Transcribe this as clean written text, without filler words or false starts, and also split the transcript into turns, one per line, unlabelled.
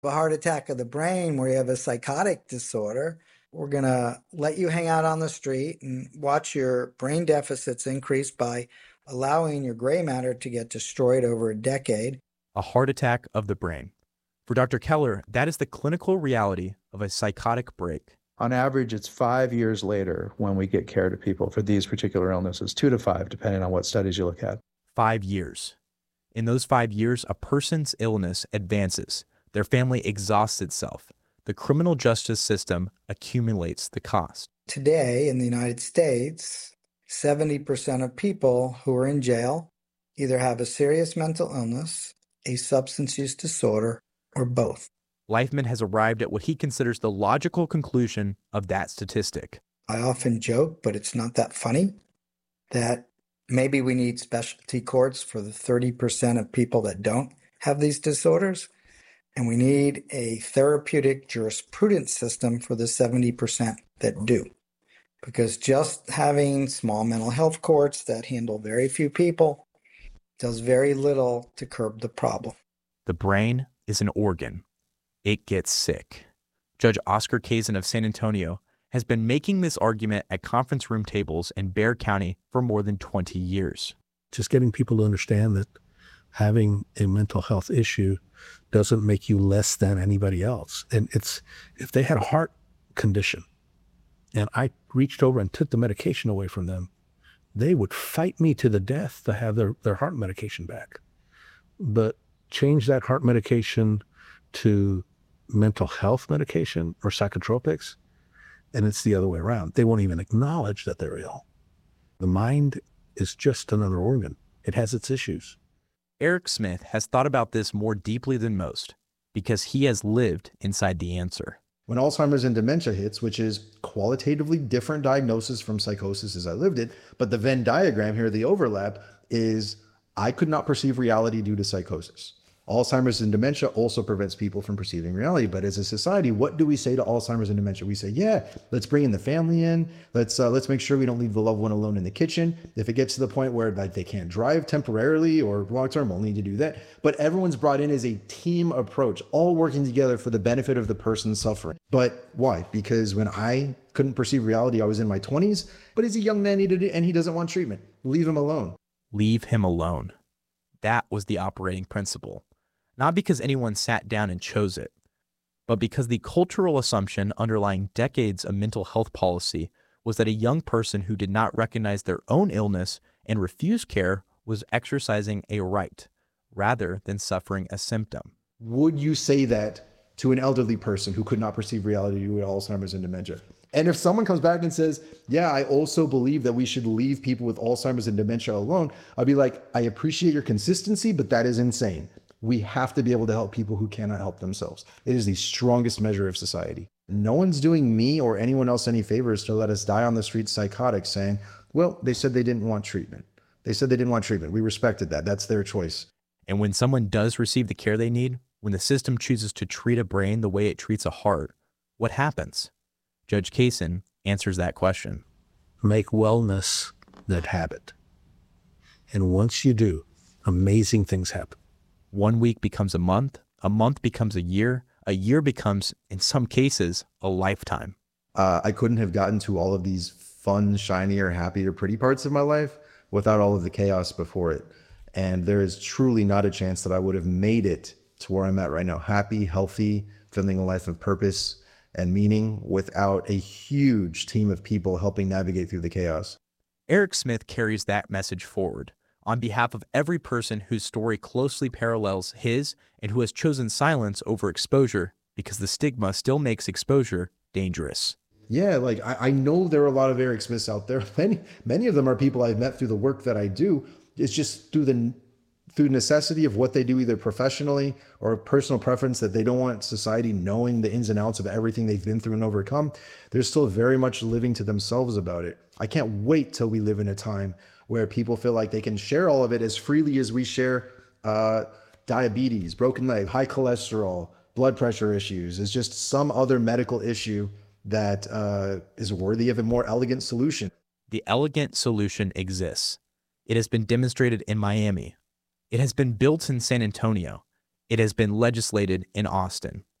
A heart attack of the brain where you have a psychotic disorder, we're going to let you hang out on the street and watch your brain deficits increase by allowing your gray matter to get destroyed over a decade.
A heart attack of the brain. For Dr. Keller, that is the clinical reality of a psychotic break.
On average, it's 5 years later when we get care to people for these particular illnesses, 2 to 5, depending on what studies you look at.
5 years. In those 5 years, a person's illness advances. Their family exhausts itself. The criminal justice system accumulates the cost.
Today in the United States, 70% of people who are in jail either have a serious mental illness, a substance use disorder, or both.
Leifman has arrived at what he considers the logical conclusion of that statistic.
I often joke, but it's not that funny, that maybe we need specialty courts for the 30% of people that don't have these disorders, and we need a therapeutic jurisprudence system for the 70% that do. Because just having small mental health courts that handle very few people does very little to curb the problem.
The brain is an organ. It gets sick. Judge Oscar Kazin of San Antonio has been making this argument at conference room tables in Bexar County for more than 20 years.
Just getting people to understand that having a mental health issue doesn't make you less than anybody else. And if they had a heart condition and I reached over and took the medication away from them, they would fight me to the death to have their heart medication back. But change that heart medication to mental health medication or psychotropics, and it's the other way around. They won't even acknowledge that they're ill. The mind is just another organ. It has its issues.
Eric Smith has thought about this more deeply than most because he has lived inside the answer.
When Alzheimer's and dementia hits, which is qualitatively different diagnosis from psychosis as I lived it, but the Venn diagram here, the overlap is I could not perceive reality due to psychosis. Alzheimer's and dementia also prevents people from perceiving reality. But as a society, what do we say to Alzheimer's and dementia? We say, yeah, let's bring in the family in. Let's make sure we don't leave the loved one alone in the kitchen. If it gets to the point where like they can't drive temporarily or long term, we'll need to do that. But everyone's brought in as a team approach, all working together for the benefit of the person suffering. But why? Because when I couldn't perceive reality, I was in my 20s, but he's a young man and he doesn't want treatment. Leave him alone.
Leave him alone. That was the operating principle. Not because anyone sat down and chose it, but because the cultural assumption underlying decades of mental health policy was that a young person who did not recognize their own illness and refused care was exercising a right, rather than suffering a symptom.
Would you say that to an elderly person who could not perceive reality due to Alzheimer's and dementia? And if someone comes back and says, yeah, I also believe that we should leave people with Alzheimer's and dementia alone, I'd be like, I appreciate your consistency, but that is insane. We have to be able to help people who cannot help themselves. It is the strongest measure of society. No one's doing me or anyone else any favors to let us die on the street psychotic saying, well, they said they didn't want treatment. They said they didn't want treatment. We respected that. That's their choice.
And when someone does receive the care they need, when the system chooses to treat a brain the way it treats a heart, what happens? Judge Kazin answers that question.
Make wellness that habit. And once you do, amazing things happen.
1 week becomes a month becomes a year becomes, in some cases, a lifetime.
I couldn't have gotten to all of these fun, shinier, happier, pretty parts of my life without all of the chaos before it. And there is truly not a chance that I would have made it to where I'm at right now, happy, healthy, feeling a life of purpose and meaning without a huge team of people helping navigate through the chaos.
Eric Smith carries that message forward on behalf of every person whose story closely parallels his and who has chosen silence over exposure because the stigma still makes exposure dangerous.
Yeah, like I know there are a lot of Eric Smiths out there. Many of them are people I've met through the work that I do. It's just through necessity of what they do, either professionally or personal preference, that they don't want society knowing the ins and outs of everything they've been through and overcome. They're still very much living to themselves about it. I can't wait till we live in a time where people feel like they can share all of it as freely as we share diabetes, broken leg, high cholesterol, blood pressure issues. It's just some other medical issue that is worthy of a more elegant solution.
The elegant solution exists. It has been demonstrated in Miami. It has been built in San Antonio. it has been legislated in Austin.